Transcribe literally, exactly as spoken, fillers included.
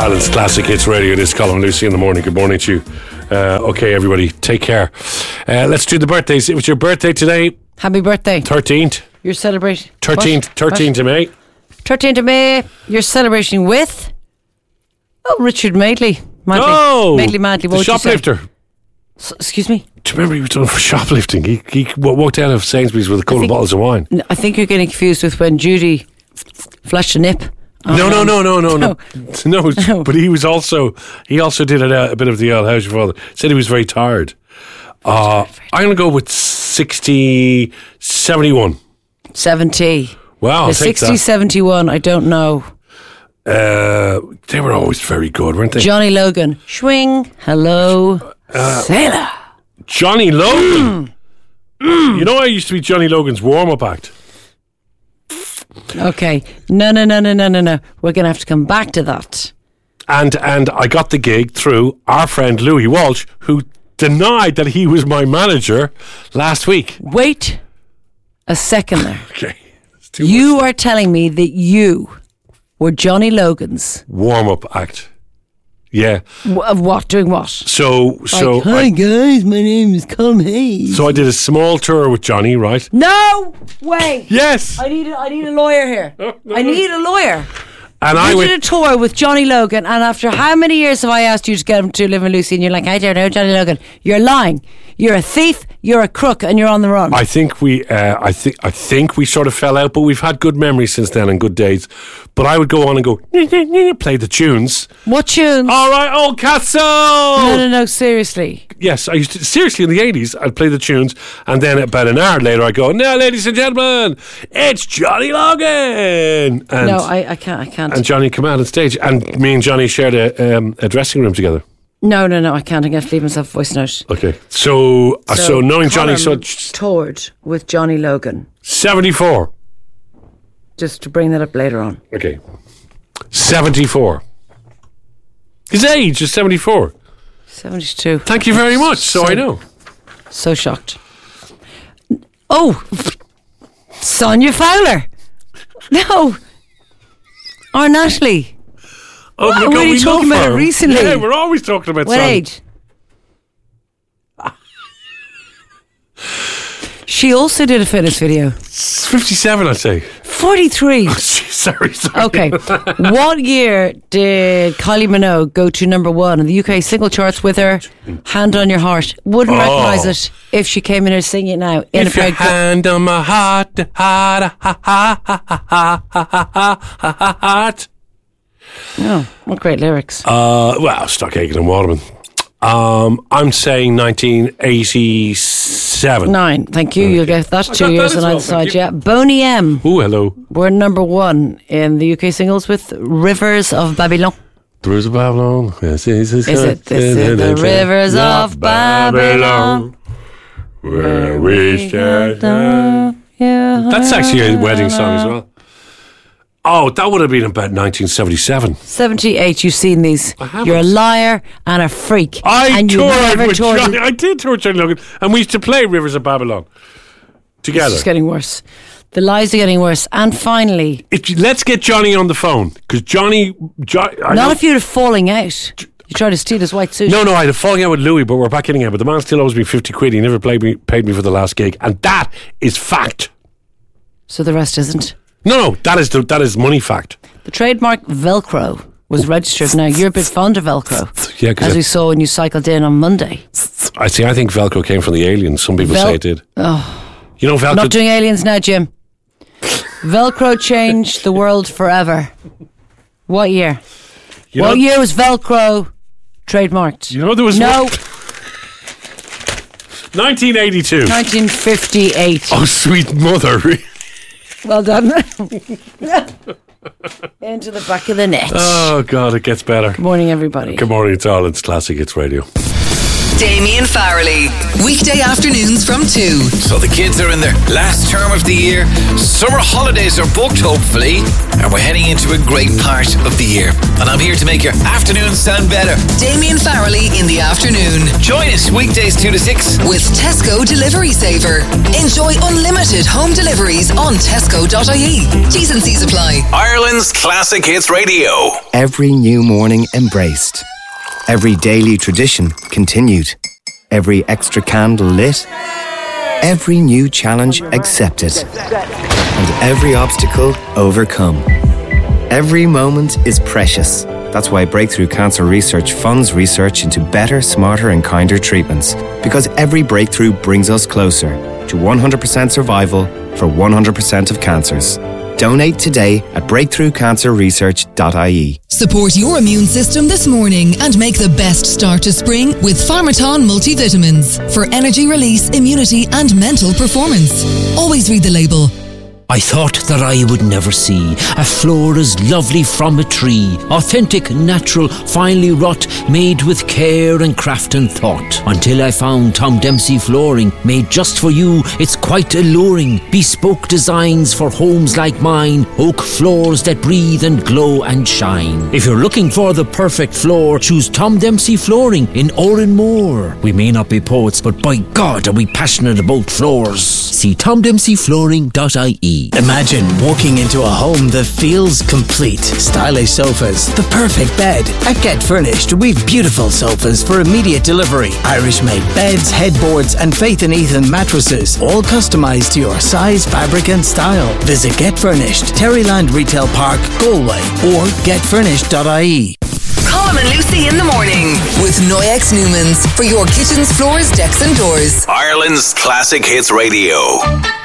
Alan's Classic Hits Radio. This is Colin Lucy in the morning. Good morning to you. Uh, okay, everybody, take care. Uh, let's do the birthdays. It was your birthday today. Happy birthday. thirteenth. You're celebrating. thirteenth, thirteenth of May. thirteenth of May. You're celebrating with. Oh, Richard Madeley. Madley. Oh, Madeley Madley. What the would you say? shoplifter. S- excuse me. Do you remember he was done for shoplifting? He, he walked out of Sainsbury's with a couple of think- bottles of wine. No, I think you're getting confused with when Judy flashed a nip. Oh, No, no, no, no, no, no, no. No. But he was also he also did a, a bit of the old How's Your Father. Said he was very tired. Uh, I'm going to go with sixty, seventy-one. seventy. Wow, I'll The take sixty, seventy-one, I don't know. that. Uh, they were always very good, weren't they? Johnny Logan. Swing. Hello. Uh, Sailor. Johnny Logan. You know, I used to be Johnny Logan's warm-up act. Okay. No, no, no, no, no, no, no. We're going to have to come back to that. And and I got the gig through our friend Louis Walsh, who denied that he was my manager last week. Wait a second there. Okay. It's too You much. are telling me that you were Johnny Logan's Warm-up act. Yeah. w- of what? Doing what? So, so, like, hi I, guys, my name is Colin Hayes. so I did a small tour with Johnny, right? No way. Yes. I need a, I need a lawyer here. No, no, I no. need a lawyer. And I You went. did a tour with Johnny Logan, and after how many years have I asked you to get him to live in Lucy, and you're like, I don't know, Johnny Logan. You're lying. You're a thief. You're a crook, and you're on the run. I think we, uh, I think, I think we sort of fell out, but we've had good memories since then and good days. But I would go on and go play the tunes. What tunes? All right, old Castle. No, no, no. Seriously. Yes, I used to seriously in the eighties. I'd play the tunes, and then about an hour later, I go, "Now, ladies and gentlemen, it's Johnny Logan." And, No, I, I can't. I can't. and Johnny come out on stage, and me and Johnny shared a um, a dressing room together. No, no, no. I can't. I'm going to leave myself a voice note. Okay, so uh, so, knowing Johnny, so Colin toured with Johnny Logan. seventy-four. Just to bring that up later on. Okay, seventy-four. His age is seventy-four. seventy-two. Thank you very much. So, I know. So shocked. Oh, Sonia Fowler. No. Or Natalie. Oh Wow, my we God, were we talking love about her. it recently. Yeah, we're always talking about What Sonia. age? She also did a fitness video. fifty-seven, I'd say. forty-three. sorry, sorry. Okay. What year did Kylie Minogue go to number one in the U K single charts with her Hand on Your Heart? Wouldn't Oh. recognise it if she came in here singing it now. In If a pair your of gla- hand on my heart, heart, ha, ha, ha, ha, ha, ha, ha, ha, heart. Oh, what great lyrics. Uh, well, Stockhagen and Waterman. Um, I'm saying nineteen eighty-seven. Nine. Thank you. You'll get that. I Two got years that as on well, either side. thank you. Yeah. Boney M. Ooh, hello. We're number one in the U K singles with Rivers of Babylon. The Rivers of Babylon. Yes, is Is it? This is the Rivers of Babylon. Where we stand. Yeah. That's actually a wedding song as well. Oh, that would have been about nineteen seventy-seven. seventy-eight. You've seen these. I haven't. You're a liar and a freak. I and you toured never with toured. Johnny. I did tour with Johnny Logan, and we used to play Rivers of Babylon together. It's getting worse. The lies are getting worse. And finally, If you- let's get Johnny on the phone, because Johnny. Jo- I not know- if you're falling out. You try to steal his white suit. No, no, I had a falling out with Louis, but we're back in again. But the man still owes me fifty quid. He never paid me, paid me for the last gig, and that is fact. So the rest isn't. No, no, that is the, that is money fact. The trademark Velcro was registered. Now, you're a bit fond of Velcro. Yeah, 'cause As I- we saw when you cycled in on Monday. I see. I think Velcro came from the aliens. Some people Vel- say it did. Oh, you know Velcro. Not doing aliens now, Jim. Velcro changed the world forever. What year? you what know, year was Velcro trademarked? You know there was No, one- nineteen eighty-two. nineteen fifty-eight. Oh, sweet mother! Well done. Into the back of the net. Oh God, it gets better. Good morning, everybody. Good morning, it's Ireland's Classic Hits Radio. Damien Farrelly. Weekday afternoons from two. So the kids are in their last term of the year. Summer holidays are booked, hopefully. And we're heading into a great part of the year. And I'm here to make your afternoons sound better. Damien Farrelly in the afternoon. Join us weekdays two to six. With Tesco Delivery Saver. Enjoy unlimited home deliveries on tesco dot I E. T's and C's apply. Ireland's Classic Hits Radio. Every new morning embraced. Every daily tradition continued. Every extra candle lit. Every new challenge accepted. And every obstacle overcome. Every moment is precious. That's why Breakthrough Cancer Research funds research into better, smarter and kinder treatments. Because every breakthrough brings us closer to one hundred percent survival for one hundred percent of cancers. Donate today at breakthrough cancer research dot I E. Support your immune system this morning and make the best start to spring with Pharmaton multivitamins for energy release, immunity and mental performance. Always read the label. I thought that I would never see a floor as lovely from a tree. Authentic, natural, finely wrought, made with care and craft and thought. Until I found Tom Dempsey Flooring, made just for you, it's quite alluring. Bespoke designs for homes like mine. Oak floors that breathe and glow and shine. If you're looking for the perfect floor, choose Tom Dempsey Flooring in Oranmore. We may not be poets, but by God are we passionate about floors. See tom dempsey flooring dot I E. Imagine walking into a home that feels complete. Stylish sofas, the perfect bed. At Get Furnished, we've beautiful sofas for immediate delivery. Irish-made beds, headboards, and Faith and Ethan mattresses, all customized to your size, fabric, and style. Visit Get Furnished, Terryland Retail Park, Galway, or get furnished dot I E. Colm and Lucy in the morning with Noyex Newmans for your kitchens, floors, decks, and doors. Ireland's Classic Hits Radio.